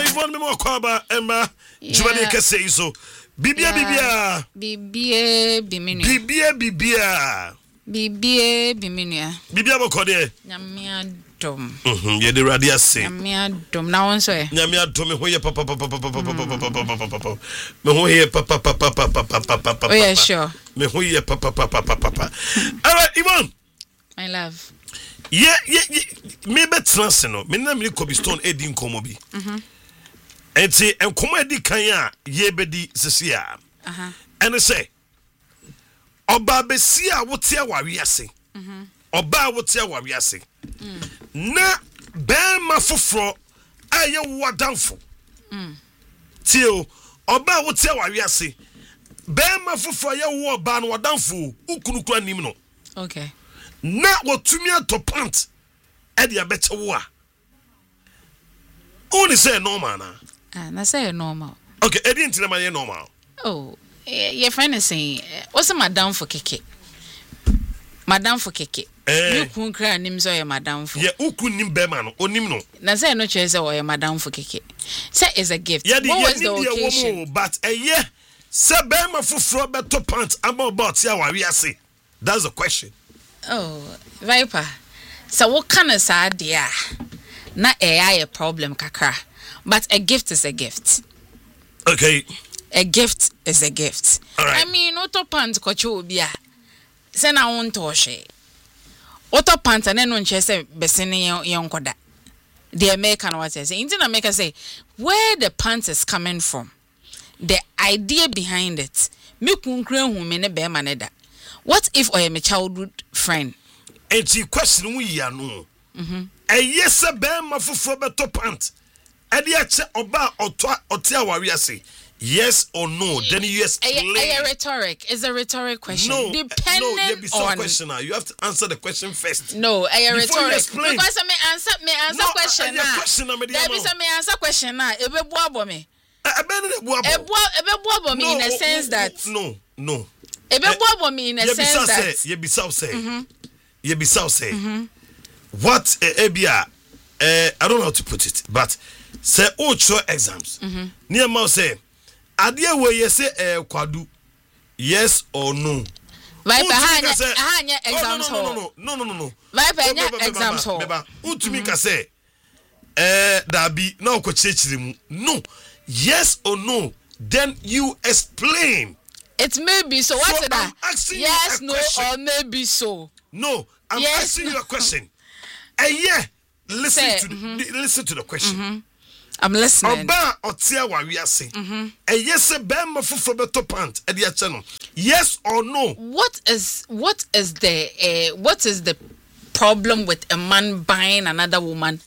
Yvonne me kwaba Emma Jumani kase so bibia bokode nyamia dom ye de radio say nyamia dom na won so e nyamia dom me ho ye papa me ho ye papa oh yeah sure me ho ye papa all right Yvonne my love yeah me betrance no me na me Kobe Stone edi nkomo bi enti enkomo edi kan a ye bedi sesia and say oba besia wote aware ase oba wote aware ase na bema foforo aye wadanfo tio oba wote aware ase bema foforo aye wo oba no wadanfo ukunukura nim no okay na wotumi atopant e dia beche wo a only say normal na say normal okay e di ntire ma ye normal oh your friend is saying what's madam for keke you kun kra nim so your madam for yeah ukun nim be ma no onim no na say no chese o your madam for keke say is a gift what was the occasion but yeah say be ma foforo beto pant about ya wa wiase that's the question oh Viper so what kind of sad dia na a problem kakra but a gift is a gift okay a gift is a gift. Right. I mean, auto pants kocho bia. Se na won to hwe. Auto pants and no nche se besene yonkoda. The American what say. Intina make say where the pants is coming from. The idea behind it. Me kunkre hu me ne be ma ne da. What if I am a childhood friend? And the question we ya no. Yes be ma foforo beto pants. E dia che oba ote aware ase. Yes or no? Then you explain. A rhetoric. It's a rhetoric question. No, depending on question now. You have to answer the question first. No, a rhetoric. Explain. Because I may answer question now. There is a me answer question now. Ebe boabo me. Ebe boabo me in a sense that. No. Ebe boabo me in a sense that. You be say. What ebia? I don't know how to put it, but say show exams. Near mouse say. Adia we you say kwadu yes or no Viper hanya exams hall no Viper hanya exams hall utumi ka say dabi na ko chechiri mu no yes or no then you explain it may be so what's that yes no or maybe so no I'm asking you a question yeah listen to the question I'm listening. Oba otia wa wiase. Yes be ma foforo beto pant e dia che no. Yes or no? What is the problem with a man buying another woman?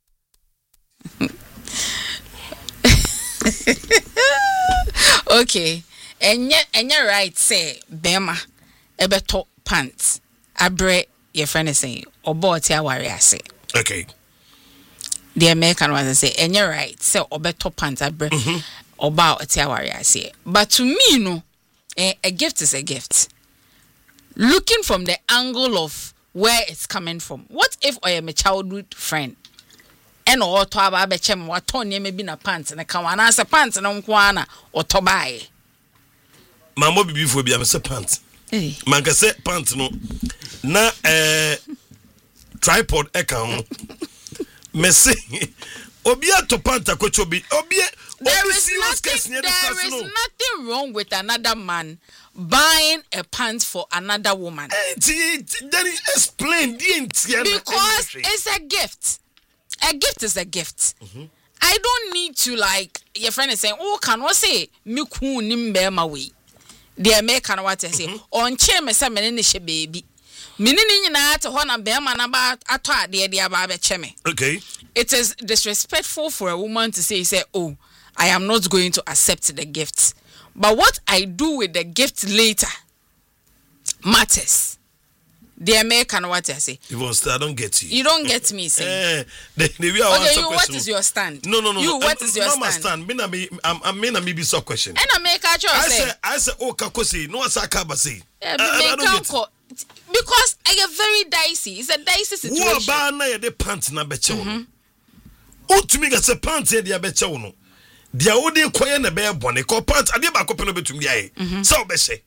Okay. Enya right say bema e beto pants. Abre your friend is saying oba otia wa wiase. Okay. The American was say, and you're right, so obeto pants abre oba otiawari I say. But to me, no, a gift is a gift. Looking from the angle of where it's coming from. What if I am a childhood friend? And or to aba chem what Tony maybe na pants and a kawana as a pants and unkwana or to buy. Mamma be before be am say pants. Man can say pants no. Na tripod account. Messi Obia to panta kochobi Obia there is nothing wrong with another man buying a pants for another woman. Then explain because it's a gift. A gift is a gift. I don't need to like your friend is saying, oh, can we say me ku nimbe ma we. The American what I say on chair me say me ne she baby. Minini nyina to ho na be ma na ba ato ade de aba be cheme. Okay. It is disrespectful for a woman to say oh, I am not going to accept the gift. But what I do with the gift later matters. The American what I say. I don't get you. You don't get me saying. What is your stand? No. You what is your stand? Me be so question. And America I say oh kakosi no asaka say. Because I get very dicey. It's a dicey situation. Who ba na ye de pants na beche Utumi ga se pants e dia be che wo no. Dia wo de koye na be bone ko pants ade ba ko peno betumi aye. Se wo be hye.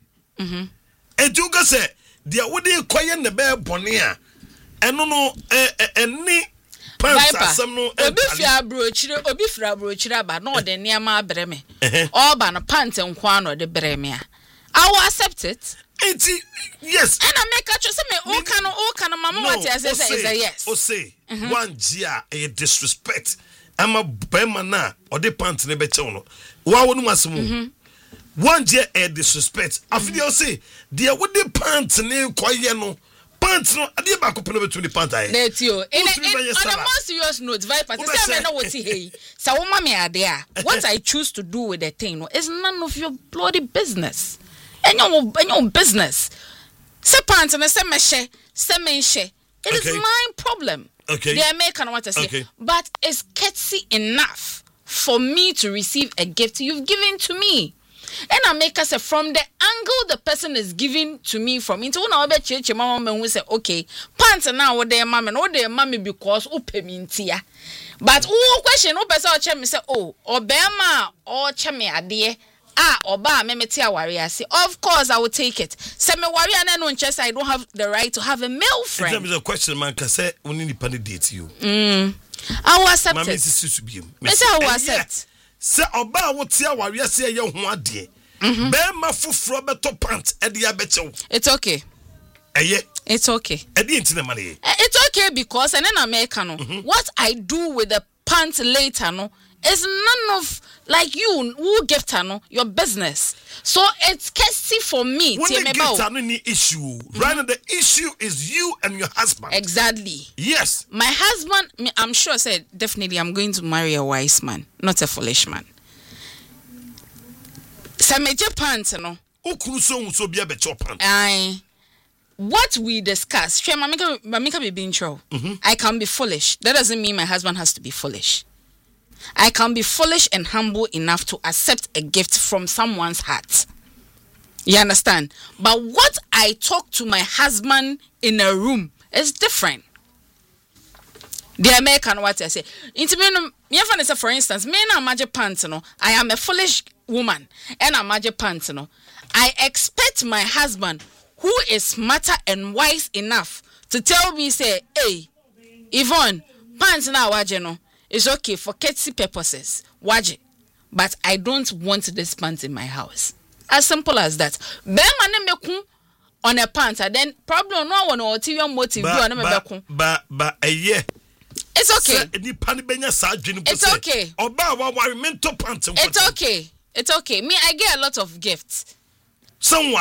Eju ga se dia wo de koye na be bone a eno no eni pants asem no obi fia brochire aba na ode niam abre me. Oba no pants enko ano de bre me a. I will accept it. Yes. And I make a choice. Me, can mama what I say is a yes. Say one gia a disrespect. I'm a bemana or the pants ne bechono. Wa wonu masemu. One gia a disrespect. I feel say there would the pants ne kwaye no. Pants no ade ba ko peno between the pants aye. Let you. On a more serious note, Viper, say I know what he. So woman me ade a. What I choose to do with the thing no is none of your bloody business. And your business. Say pants and say meshe, say menche. It is my problem. Okay. The American want to say. Okay. But it's courtesy enough for me to receive a gift you've given to me. And I make us say from the angle the person is giving to me from into when I bet you mama when we say okay pants now what their mommy because upemintia. But question person or check me say oh or bema or cheme adie. Oba memeti awari. Of course I will take it. Say me worry and no interest. I don't have the right to have a male friend. It's a question man can say only the date you. I will accept it. Say I will accept. Say oba wo tia awari say ye ho ade. Be ma fufuro beto pants e dia bechew. It's okay. It's okay. It's okay because and then America no. What I do with the pants later no is none of like you who gift no your business. So it's courtesy for me. When the gift any issue, right now the issue is you and your husband. Exactly. Yes. My husband, I'm sure said definitely I'm going to marry a wise man, not a foolish man. So major pants no. So be a better pants. What we discuss, I can be foolish. That doesn't mean my husband has to be foolish. I can be foolish and humble enough to accept a gift from someone's heart. You understand? But what I talk to my husband in a room is different. The American what I say. For instance, me na magic pants no. I am a foolish woman and a magic pants no. I expect my husband who is smarter and wise enough to tell me say, hey, Yvonne, pants na waje no. It's okay for courtesy purposes. Waje. But I don't want this pants in my house. As simple as that. On a pants, and then problem no one or TV motive do on a but a year. It's okay. It's okay. It's okay. It's okay. Me, I get a lot of gifts. Someone